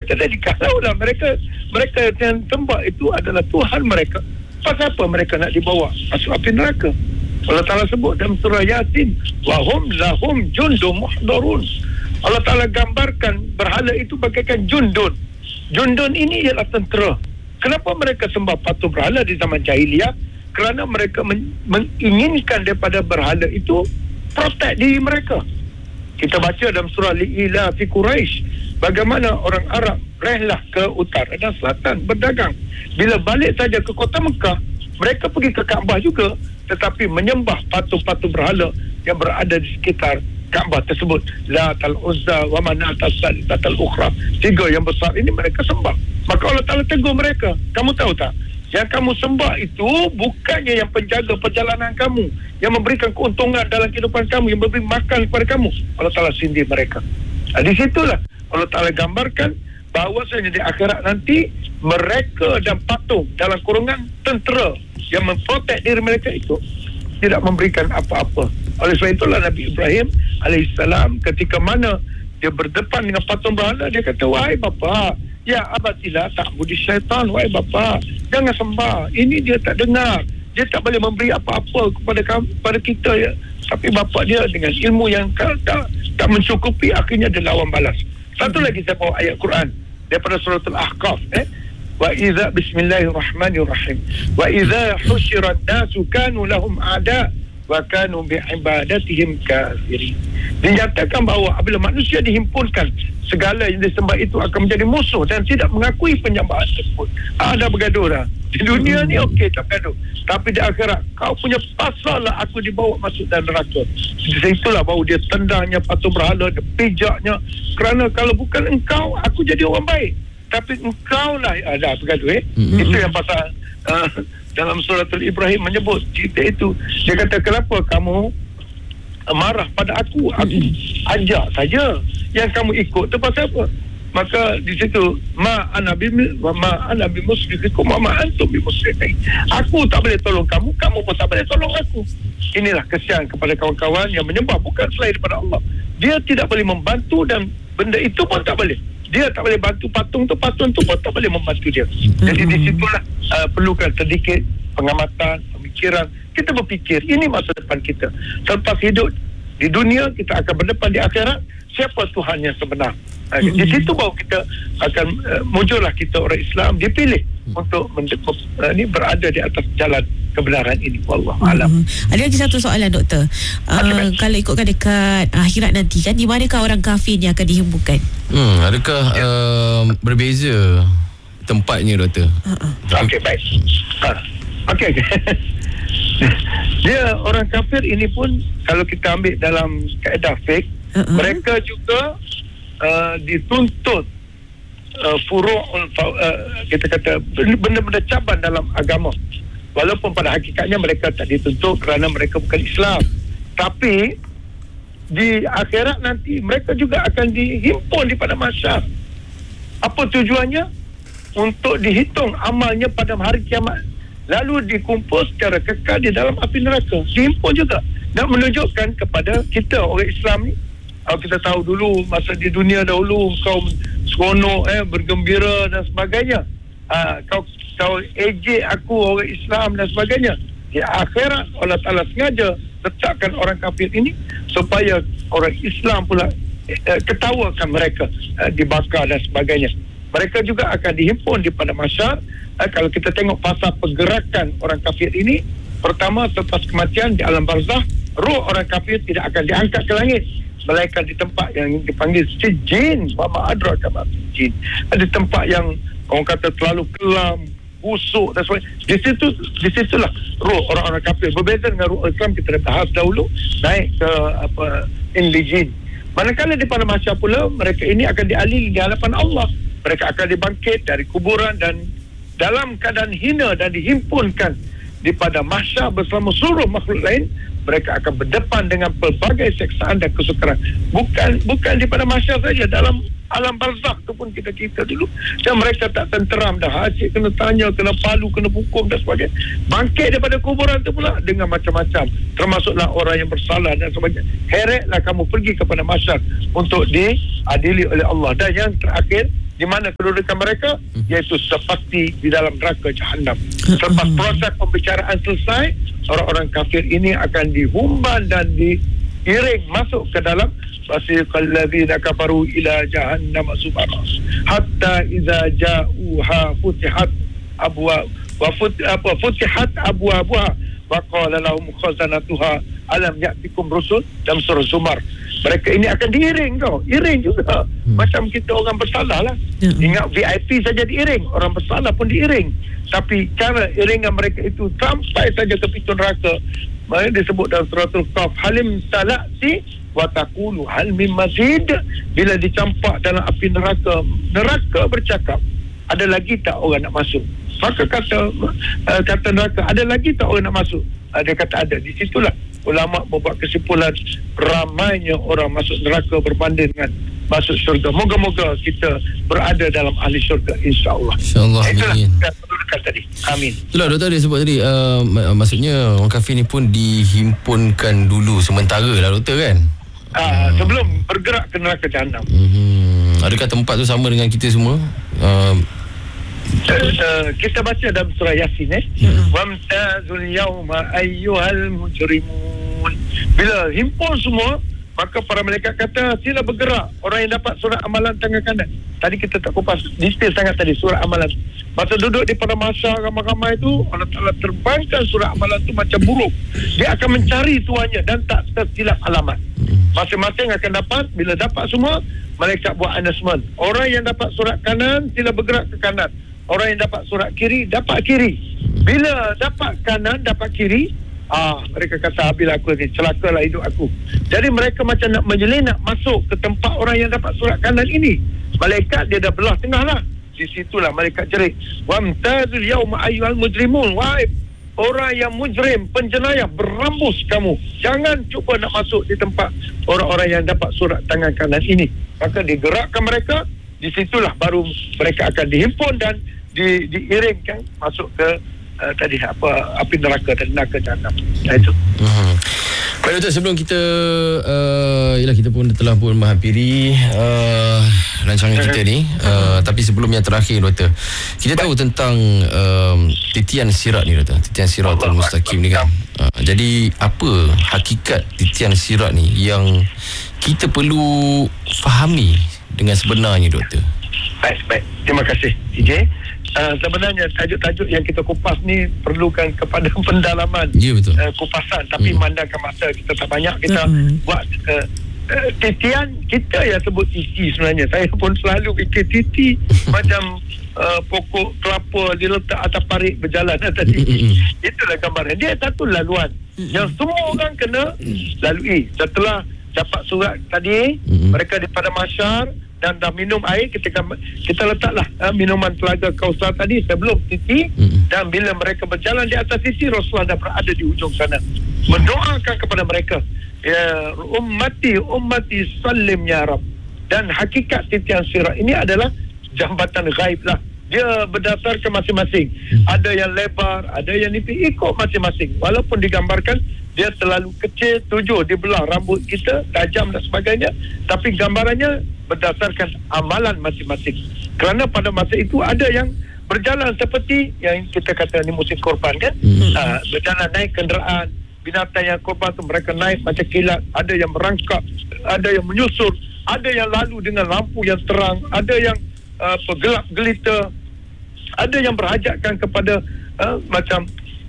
Jadi kalaulah mereka yang sembah itu adalah Tuhan mereka, pasal apa mereka nak dibawa masuk api neraka? Allah Ta'ala sebut dalam surah Yasin, wahum lahum jundum muhdarun. Allah Ta'ala gambarkan berhala itu bagaikan jundun. Jundun ini ialah tentera. Kenapa mereka sembah patung berhala di zaman jahiliyah? Kerana mereka menginginkan daripada berhala itu protect diri mereka. Kita baca dalam surah Li'ila fi Quraisy, bagaimana orang Arab rehlah ke utara dan selatan berdagang. Bila balik saja ke kota Mekah, mereka pergi ke Kaabah juga, tetapi menyembah patung-patung berhala yang berada di sekitar Kaabah tersebut. Latal Uzza wa Manat as-Salisatal Ukhra. 3 yang besar ini mereka sembah. Maka Allah Ta'ala tegur mereka. Kamu tahu tak? Yang kamu sembah itu bukannya yang penjaga perjalanan kamu, yang memberikan keuntungan dalam kehidupan kamu, yang memberi makan kepada kamu. Allah Ta'ala sindir mereka. Di situlah Allah Ta'ala gambarkan bahawasanya di akhirat nanti mereka dan patung dalam kurungan tentera yang memprotek diri mereka itu tidak memberikan apa-apa. Oleh sebab itulah Nabi Ibrahim alaihissalam ketika mana dia berdepan dengan patung berhala, dia kata, wahai bapa, ya abatilah ta'budi syaitan, wahai bapa, jangan sembah. Ini dia tak dengar, dia tak boleh memberi apa-apa kepada kita ya. Tapi bapa dia dengan ilmu yang tak mencukupi, akhirnya dia lawan balas. Satu lagi saya bawa ayat Quran daripada surah Al-Ahqaf, wa idza bismillahirrahmanirrahim wa idza husyiran nasu kanu lahum a'da wa kanu bi'ibadatihim kafirin. Dinyatakan bahawa apabila manusia dihimpunkan, segala yang disembah itu akan menjadi musuh dan tidak mengakui penyembahan tersebut. Dah bergaduh dah. Di dunia ni okey, tak bergaduh. Tapi di akhirat, kau punya pasal lah aku dibawa masuk dalam neraka. Itulah baru dia tendangnya patung berhala, dia pijaknya. Kerana kalau bukan engkau, aku jadi orang baik. Tapi engkau lah dah bergaduh. Itu yang pasal dalam surah Al-Ibrahim menyebut cerita itu. Dia kata, kenapa kamu marah pada aku? Aku ajak saja. Yang kamu ikut tu pasal apa? Maka di situ ma ana bi musrifikum wa ma antum bi musrifin. Aku tak boleh tolong kamu, kamu pun tak boleh tolong aku. Inilah kesian kepada kawan-kawan yang menyembah bukan selain daripada Allah. Dia tidak boleh membantu dan benda itu pun tak boleh. Dia tak boleh bantu patung tu pun tak boleh membantu dia. Jadi di situlah perlukan sedikit pengamatan, pemikiran. Kita berfikir, ini masa depan kita. Selepas hidup di dunia, kita akan berdepan di akhirat. Siapa Tuhan yang sebenar? Di situ baru kita akan muncullah kita orang Islam dipilih untuk berada di atas jalan kebenaran ini. Wallahu alam. Ada lagi satu soalan, doktor. Kalau ikutkan dekat akhirat nanti kan, di manakah orang kafir yang akan dihimpunkan? Adakah berbeza tempatnya, doktor? Okey, baik. Okey. Dia orang kafir ini pun kalau kita ambil dalam kaedah fiqh, mereka juga dituntut kita kata benda-benda caban dalam agama, walaupun pada hakikatnya mereka tak dituntut kerana mereka bukan Islam. Tapi di akhirat nanti mereka juga akan dihimpun di pada mahsyar. Apa tujuannya? Untuk dihitung amalnya pada hari kiamat, lalu dikumpul secara kekal di dalam api neraka. Dihimpun juga dan menunjukkan kepada kita orang Islam ni, kita tahu dulu masa di dunia dahulu kau seronok, bergembira dan sebagainya. Kau ejek aku orang Islam dan sebagainya. Di akhirat Allah Ta'ala sengaja letakkan orang kafir ini supaya orang Islam pula ketawakan mereka, dibakar dan sebagainya. Mereka juga akan dihimpun di pada mahsyar. Kalau kita tengok pasal pergerakan orang kafir ini, pertama selepas kematian di alam barzah, roh orang kafir tidak akan diangkat ke langit, melainkan di tempat yang dipanggil sijin, wama adraka ma sijin. Ada tempat yang orang kata terlalu kelam, busuk dan sebagainya. Di situlah roh orang-orang kafir. Berbeza dengan roh Islam, kita dah bahas dahulu, naik ke Inlijin. Manakala di pada mahsyar pula, mereka ini akan diadili di hadapan Allah. Mereka akan dibangkit dari kuburan dan dalam keadaan hina dan dihimpunkan di pada mahsyar bersama seluruh makhluk lain. Mereka akan berdepan dengan pelbagai seksaan dan kesukaran. Bukan di pada mahsyar saja, dalam alam barzakh tu pun kita dulu. Dan mereka tak tenteram dah. Asyik kena tanya, kena palu, kena hukum dan sebagainya. Bangkit daripada kuburan tu pula dengan macam-macam. Termasuklah orang yang bersalah dan sebagainya. Heretlah kamu pergi kepada mahsyar untuk diadili oleh Allah. Dan yang terakhir, di mana kedudukan mereka, iaitu sepasti di dalam neraka Jahannam. Selepas proses pembicaraan selesai, orang-orang kafir ini akan dihumban dan diiring masuk ke dalam wasiqal ladzina kafaru ila jahannam subara hatta idza ja'uha futihat futihat abwabuha wa qala lahum khazanatuha alam ya'tikum rusul, dalam surah Zumar. Mereka ini akan diiring iring juga. Macam kita orang bersalah lah. Ingat VIP saja diiring, orang bersalah pun diiring. Tapi cara iringan mereka itu sampai saja ke pintu neraka. Mereka disebut dalam suratul Qaf, halim talati wa taqulu hal min mazid. Bila dicampak dalam api neraka bercakap, ada lagi tak orang nak masuk? Maka kata neraka, ada lagi tak orang nak masuk? Dia kata ada. Di situlah ulama membuat kesimpulan ramainya orang masuk neraka berbanding dengan masuk syurga. Moga-moga kita berada dalam ahli syurga, insya-Allah. Insya-Allah. Amin. Tadi. Amin. Itulah doktor dia sebut tadi, maksudnya orang kafir ni pun dihimpunkan dulu sementara lah doktor kan? Sebelum bergerak ke neraka Jahannam. Adakah tempat tu sama dengan kita semua? Kita baca dalam surah Yasin wamtazul yawma ayyuhal mujrimun. Bila himpun semua, maka para malaikat kata sila bergerak. Orang yang dapat surat amalan tangan kanan. Tadi kita tak kupas detail sangat tadi surat amalan. Masa duduk di pada masa ramai-ramai itu, Allah Ta'ala terbangkan surat amalan itu macam burung. Dia akan mencari tuannya dan tak tersilap alamat. Masing-masing akan dapat. Bila dapat semua, malaikat buat announcement. Orang yang dapat surat kanan sila bergerak ke kanan. Orang yang dapat surat kiri, dapat kiri. Bila dapat kanan, dapat kiri, mereka kata, habis aku ni, celakalah hidup aku. Jadi mereka macam nak menyelinap masuk ke tempat orang yang dapat surat kanan ini. Malaikat dia dah belah tengah lah. Di situlah malaikat jerit, wamtazul yawma ayyuhal mujrimun. Wahai orang yang mujrim, penjenayah, berambus kamu. Jangan cuba nak masuk di tempat orang-orang yang dapat surat tangan kanan ini. Maka digerakkan mereka. Di situlah baru mereka akan dihimpun dan diiringkan masuk ke api neraka dan neraka Jahannam. Itu. Baik doktor, sebelum kita kita pun telah pun menghampiri rancangan kita ni, tapi sebelum yang terakhir doktor, kita tahu tentang titian sirat ni doktor, titian siratul mustaqim ni kan. Jadi apa hakikat titian sirat ni yang kita perlu fahami dengan sebenarnya doktor? Baik. Terima kasih DJ. Sebenarnya tajuk-tajuk yang kita kupas ni perlukan kepada pendalaman, kupasan. Tapi memandangkan masa kita tak banyak, kita buat titian. Kita yang sebut titi sebenarnya. Saya pun selalu fikir titi macam pokok kelapa diletak atas parit berjalan tadi. Itulah gambaran. Dia satu laluan yang semua orang kena lalui. Setelah dapat surat tadi, mereka di pada mahsyar dan dah minum air, kita letaklah minuman telaga Kausar tadi sebelum titi, dan bila mereka berjalan di atas titi, Rasulullah dah berada di ujung sana mendoakan kepada mereka, ya ummati sallim ya Rab. Dan hakikat titian sirat ini adalah jambatan ghaib lah. Dia berdasarkan masing-masing. Ada yang lebar, ada yang nipis, ikut masing-masing. Walaupun digambarkan dia terlalu kecil, 7 dibelah rambut kita, tajam dan sebagainya, tapi gambarannya berdasarkan amalan masing-masing. Kerana pada masa itu ada yang berjalan seperti yang kita kata ni musim korban kan, berjalan naik kenderaan binatang yang korban tu, mereka naik macam kilat, ada yang merangkak, ada yang menyusur, ada yang lalu dengan lampu yang terang, ada yang gelap gelita, ada yang berhajatkan kepada macam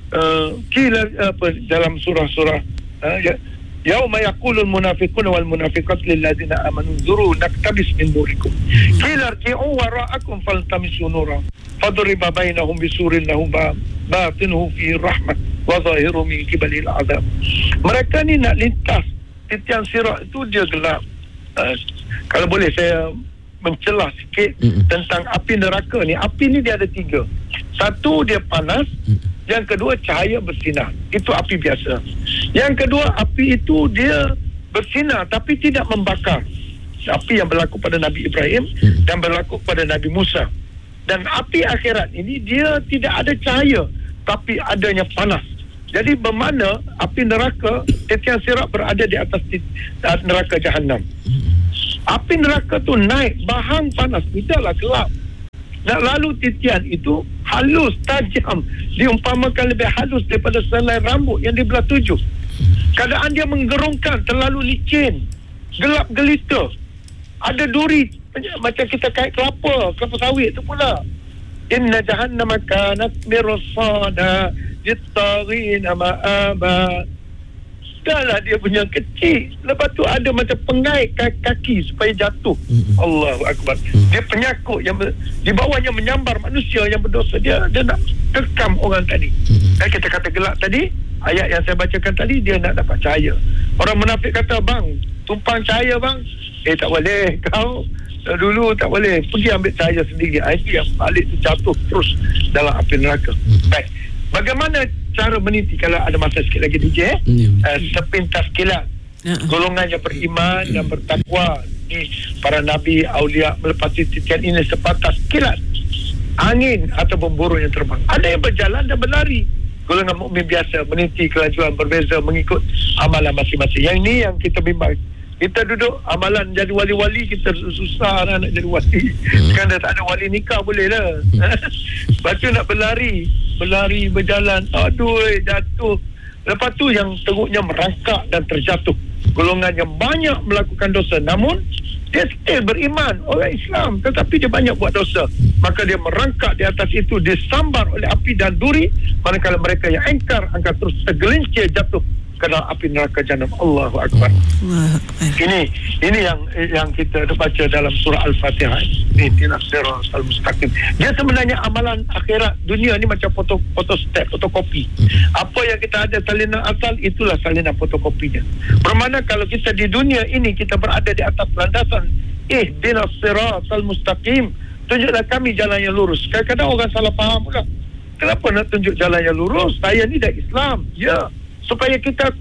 dalam surah-surah yauma yaqulul munafiquna wal munafiqatu lil ladzina amanu zuru naktabis min nurikum qila irji'u wara'akum faltamisu nura fadriba bainahum bisurin lahu batinuhu fi rahmah wa zahiruhu min qibalil azab. Mereka ni nak lintas titian sirat itu, dia gelap. Kalau boleh saya mencelah sikit tentang api neraka ni. Api ni dia ada 3. Satu, dia panas. Yang kedua, cahaya bersinar. Itu api biasa. Yang kedua, api itu dia bersinar tapi tidak membakar. Api yang berlaku pada Nabi Ibrahim dan berlaku pada Nabi Musa. Dan api akhirat ini dia tidak ada cahaya tapi adanya panas. Jadi bermakna api neraka, titian sirat berada di atas neraka Jahannam. Api neraka tu naik, bahang panas, tidaklah gelap. Nak lalu titian itu halus, tajam, diumpamakan lebih halus daripada selai rambut yang dibelah 7. Keadaan dia menggerungkan, terlalu licin, gelap gelita, ada duri macam kita kait kelapa sawit tu pula. Inna jahannama kanat mirsada littagina ma'aba. Dahlah dia punya kecil. Lepas tu ada macam pengait kaki supaya jatuh. Allahu Akbar. Dia penyakut yang di bawahnya menyambar manusia yang berdosa. Dia nak tekam orang tadi. Kita kata gelap tadi, ayat yang saya bacakan tadi, dia nak dapat cahaya. Orang munafik kata, bang, tumpang cahaya bang. Tak boleh. Kau dulu tak boleh. Pergi ambil cahaya sendiri. Itu yang balik tu jatuh terus dalam api neraka. Baik. Bagaimana cara meniti kalau ada masa sikit lagi DJ? Sepintas kilat. Golongan yang beriman, yang bertakwa, ni para nabi, aulia melepasi titian ini sepatas kilat angin atau burung yang terbang. Ada yang berjalan dan berlari. Golongan mukmin biasa meniti kelajuan berbeza mengikut amalan masing-masing. Yang ini yang kita bimbang. Kita duduk amalan jadi wali-wali, kita susah nak jadi wali. Sekarang dah tak ada wali nikah boleh lah. Lepas tu nak berlari, berjalan, aduh jatuh. Lepas tu yang teruknya merangkak dan terjatuh. Golongan yang banyak melakukan dosa, namun dia still beriman, orang Islam, tetapi dia banyak buat dosa. Maka dia merangkak di atas itu, disambar oleh api dan duri. Manakala mereka yang engkar akan terus tergelincir jatuh ke dalam api neraka jahanam. Allahu Akbar. Ini yang kita baca dalam surah Al-Fatihah. Ihdinas siratal mustaqim. Dia sebenarnya amalan akhirat dunia ni macam fotokopi. Apa yang kita ada salinan asal, itulah salinan fotokopinya. Bermakna kalau kita di dunia ini kita berada di atas landasan ihdinas siratal mustaqim, tunjuklah kami jalan yang lurus. Kadang-kadang orang salah faham pula. Kenapa nak tunjuk jalan yang lurus? Saya ni dah Islam. Ya, supaya kita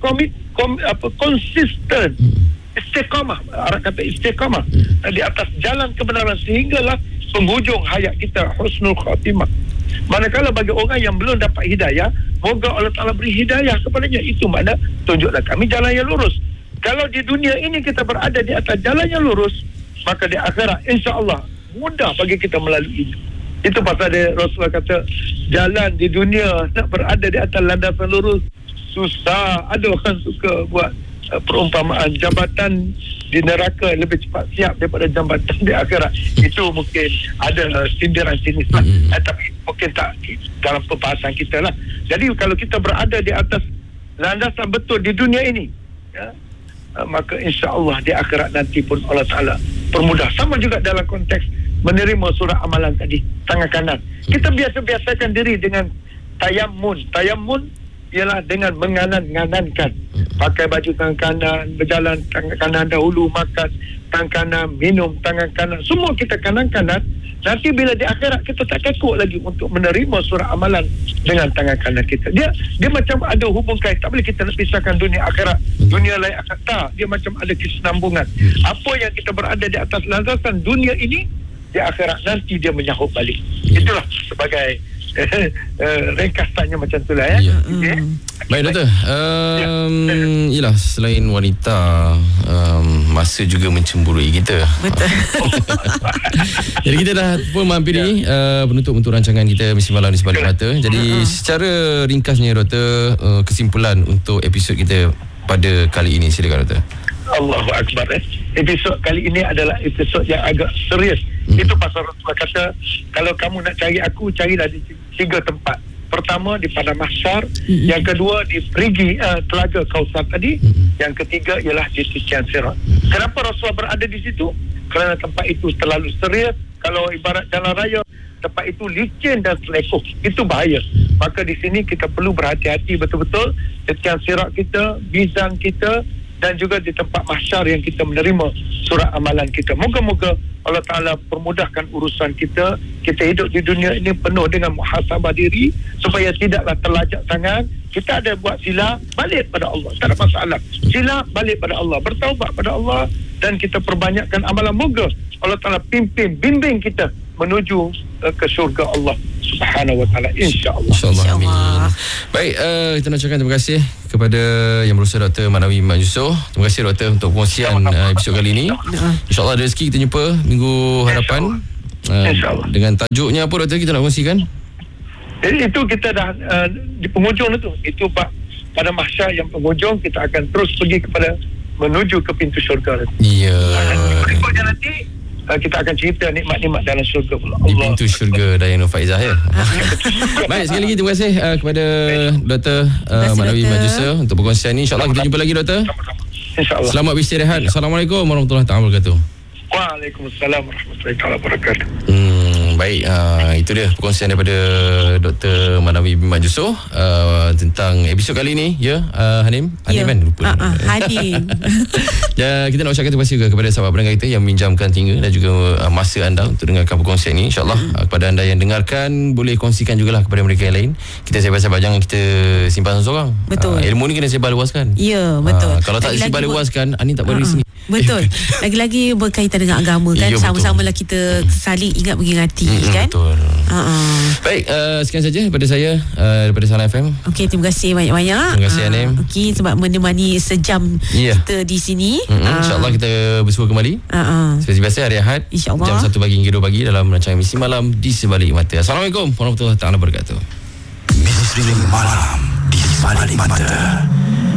konsisten, istiqamah. Arab kata istiqamah di atas jalan kebenaran sehinggalah penghujung hayat kita husnul khatimah. Manakala bagi orang yang belum dapat hidayah, moga Allah Ta'ala beri hidayah kepadanya. Itu makna tunjuklah kami jalan yang lurus. Kalau di dunia ini kita berada di atas jalan yang lurus, maka di akhirat insya-Allah mudah bagi kita melalui itu. Itu pasal dia Rasulullah kata, jalan di dunia nak berada di atas landasan lurus susah. Ada orang suka buat perumpamaan jambatan di neraka lebih cepat siap daripada jambatan di akhirat. Itu mungkin ada sindiran sinis lah, tapi mungkin tak dalam pembahasan kita lah. Jadi kalau kita berada di atas landasan betul di dunia ini, ya, maka insya-Allah di akhirat nanti pun Allah Ta'ala permudah. Sama juga dalam konteks menerima surah amalan tadi, tangan kanan. Kita biasa-biasakan diri dengan tayammun. Tayammun ialah dengan menganan-nganankan. Pakai baju tangan kanan, berjalan tangan kanan dahulu, makan tangan kanan, minum tangan kanan, semua kita kanan-kanan. Nanti bila di akhirat kita tak kekok lagi untuk menerima surah amalan dengan tangan kanan kita. Dia macam ada hubung kait. Tak boleh kita nak pisahkan dunia akhirat, dunia lain akhirat. Tak, dia macam ada kesinambungan. Apa yang kita berada di atas landasan dunia ini, di akhirat nanti dia menyahut balik. Itulah sebagai ringkasannya macam itulah ya. Okay. Baik doktor. Yalah, selain wanita, masa juga mencemburui kita. Betul. Jadi kita dah pun menghampiri penutup untuk rancangan kita Misteri Malam di Sebalik Mata. Jadi secara ringkasnya doktor, kesimpulan untuk episod kita pada kali ini, silakan doktor. Allahu Akbar. Episod kali ini adalah episod yang agak serius. Itu pasal Rasulullah kata, kalau kamu nak cari aku, carilah di 3 tempat. Pertama di Padang Mahsyar, yang kedua di perigi Telaga Kausar tadi, yang ketiga ialah di Titian Sirat. Kenapa Rasulullah berada di situ? Kerana tempat itu terlalu serius. Kalau ibarat jalan raya, tempat itu licin dan selekoh, itu bahaya. Maka di sini kita perlu berhati-hati betul-betul. Titian Sirat kita, mizan kita, dan juga di tempat mahsyar yang kita menerima surah amalan kita. Moga-moga Allah Ta'ala permudahkan urusan kita. Kita hidup di dunia ini penuh dengan muhasabah diri, supaya tidaklah terlajak tangan. Kita ada buat silap, balik pada Allah, tak ada masalah. Silap, balik pada Allah, bertaubat pada Allah, dan kita perbanyakkan amalan. Moga Allah Ta'ala bimbing kita menuju ke syurga Allah Subhanahu wa taala, insya-Allah. InsyaAllah. Amin. InsyaAllah. Baik, kita nak ucapkan terima kasih kepada Yang Berusaha Dr. Manawi Mat Yusof. Terima kasih Doktor untuk perkongsian episod kali ini. InsyaAllah ada rezeki kita jumpa minggu hadapan. InsyaAllah. Dengan tajuknya apa Doktor kita nak kongsikan? Jadi itu kita dah di penghujung itu. Itu pada mahsyar yang penghujung kita akan terus pergi kepada menuju ke pintu syurga. Ya. Berikutnya nanti kita akan cerita nikmat-nikmat dalam syurga pula. Di pintu syurga Dayang Nur Faizah ya. Baik, sekali lagi terima kasih kepada Dr. Manawi Mat Yusof untuk perkongsian ini. InsyaAllah kita jumpa lagi Doktor. InsyaAllah. Selamat beristirahat. Assalamualaikum warahmatullahi wabarakatuh. Waalaikumsalam warahmatullahi wabarakatuh. Baik, itu dia perkongsian daripada Dr. Manawi Mat Yusof tentang episod kali ini ya. Hanim kan lupa. Hanim. Ya, kita nak ucapkan terima kasih juga kepada sahabat pendengar kita yang minjamkan telinga dan juga masa anda untuk dengarkan perkongsian ini. InsyaAllah kepada anda yang dengarkan boleh kongsikan jugalah kepada mereka yang lain. Kita sahabat-sahabat jangan kita simpan seorang. Betul. Ilmu ni kena sebar luaskan. Ya, betul. Kalau tak sebar luaskan, Ani tak boleh di sini. Betul. Lagi-lagi berkaitan dengan agama kan. Ya, sama-samalah kita saling ingat mengingati kan. Betul. Baik, sekian saja daripada saya daripada Salam FM. Okey, terima kasih banyak-banyak. Terima kasih Anim. Okey, sebab menemani sejam kita di sini. InsyaAllah kita bersua kembali. Seperti biasa hari Ahad InsyaAllah. jam 1 pagi hingga 2 pagi dalam rancangan Misi Malam di Sebalik Mata. Assalamualaikum warahmatullahi wabarakatuh. Misi Malam di Sebalik Mata.